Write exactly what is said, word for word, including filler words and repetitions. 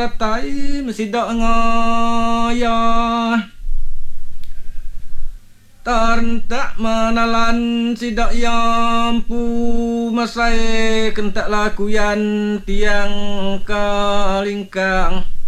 tai mesidak ngaya tarentak manalan sidak yampu masai kentak lakuyan tiang kalingkang